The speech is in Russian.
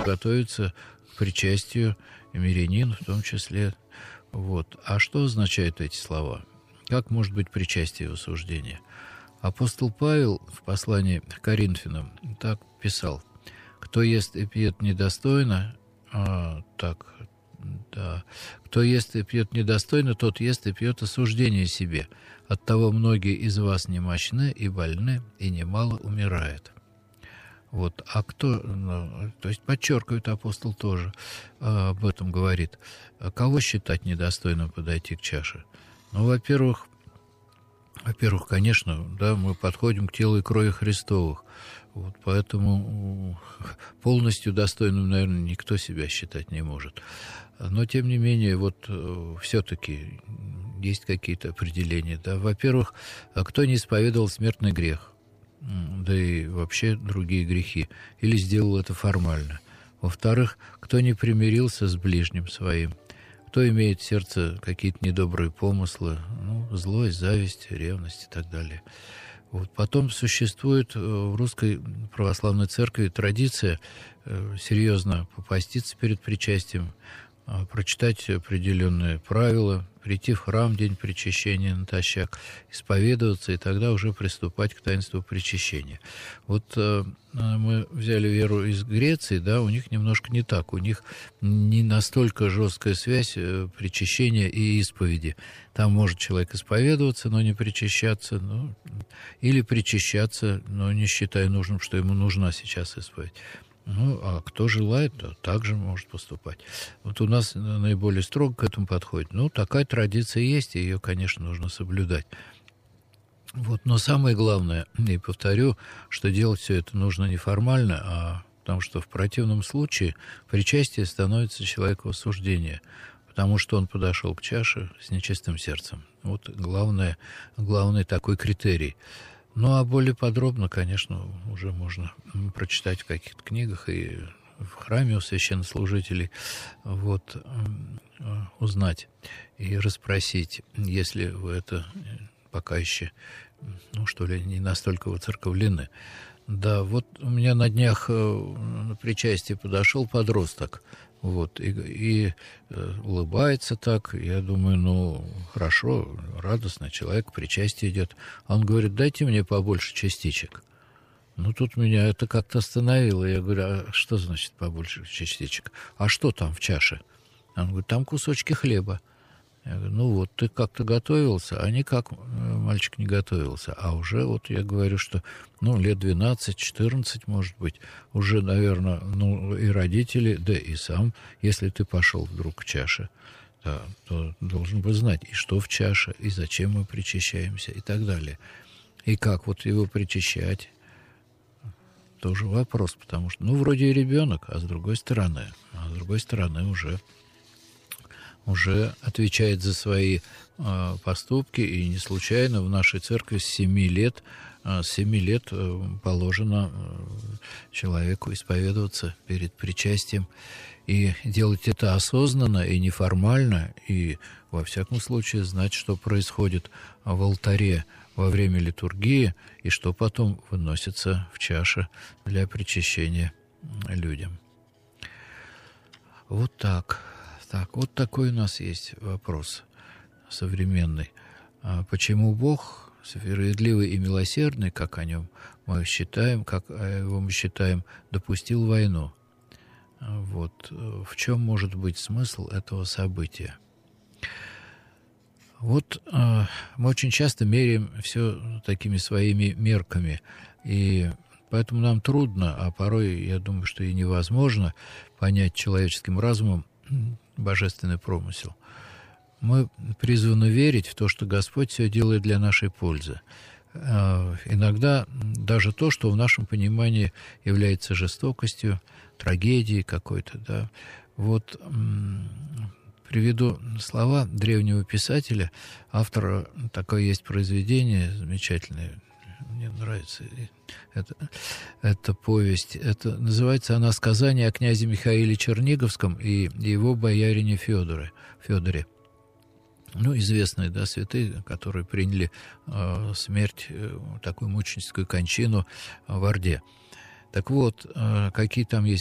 готовится к причастию, и мирянин в том числе. Вот. А что означают эти слова? Как может быть причастие в осуждении? Апостол Павел в послании к Коринфянам так писал: «Кто ест и пьет недостойно, кто ест и пьет недостойно, тот ест и пьет осуждение себе. Оттого многие из вас немощны и больны, и немало умирает». Вот. А кто, то есть подчеркивает апостол тоже, об этом говорит. Кого считать недостойным подойти к чаше? Ну, во-первых, конечно, да, мы подходим к телу и крови Христовых. Вот, поэтому полностью достойным, наверное, никто себя считать не может. Но, тем не менее, вот все-таки есть какие-то определения. Да? Во-первых, кто не исповедовал смертный грех, да и вообще другие грехи, или сделал это формально. Во-вторых, кто не примирился с ближним своим, кто имеет в сердце какие-то недобрые помыслы, злость, зависть, ревность и так далее. Вот. Потом существует в Русской Православной Церкви традиция серьезно попаститься перед причастием, прочитать определенные правила, прийти в храм в день причащения натощак, исповедоваться и тогда уже приступать к таинству причащения. Вот мы взяли веру из Греции, да, у них немножко не так, у них не настолько жесткая связь причащения и исповеди. Там может человек исповедоваться, но не причащаться, или причащаться, но не считая нужным, что ему нужна сейчас исповедь. А кто желает, то также может поступать. Вот у нас наиболее строго к этому подходит. Такая традиция есть, и ее, конечно, нужно соблюдать. Вот. Но самое главное, и повторю, что делать все это нужно не формально, потому что в противном случае причастие становится человеку осуждение, потому что он подошел к чаше с нечистым сердцем. Вот главный такой критерий. А более подробно, конечно, уже можно прочитать в каких-то книгах и в храме у священнослужителей, узнать и расспросить, если вы это пока еще, не настолько воцерковлены. Да, вот у меня на днях на причастие подошел подросток, и улыбается так. Я думаю, хорошо, радостно, человек к причастию идет. А он говорит: дайте мне побольше частичек. Тут меня это как-то остановило. Я говорю: а что значит побольше частичек? А что там в чаше? Он говорит: там кусочки хлеба. Я говорю: ты как-то готовился, а никак мальчик не готовился. А уже я говорю, что лет 12-14, может быть, уже, наверное, и родители, да и сам, если ты пошел вдруг к чаше, да, то должен бы знать, и что в чаше, и зачем мы причащаемся, и так далее. И как его причащать, тоже вопрос, потому что, вроде и ребенок, а с другой стороны уже отвечает за свои поступки, и не случайно в нашей церкви с 7 лет положено человеку исповедоваться перед причастием и делать это осознанно и неформально, и во всяком случае знать, что происходит в алтаре во время литургии и что потом выносится в чаше для причащения людям. Вот так. Вот такой у нас есть вопрос современный. Почему Бог, справедливый и милосердный, как его мы считаем, допустил войну? В чем может быть смысл этого события? Мы очень часто меряем все такими своими мерками, и поэтому нам трудно, а порой, я думаю, что и невозможно понять человеческим разумом божественный промысел. Мы призваны верить в то, что Господь все делает для нашей пользы. Иногда даже то, что в нашем понимании является жестокостью, трагедией какой-то, да. Приведу слова древнего писателя, автора, такое есть произведение замечательное, мне нравится эта повесть. Это называется она «Сказание о князе Михаиле Черниговском и его боярине Федоре». Известные, да, святые, которые приняли смерть, такую мученическую кончину в Орде. Так вот, какие там есть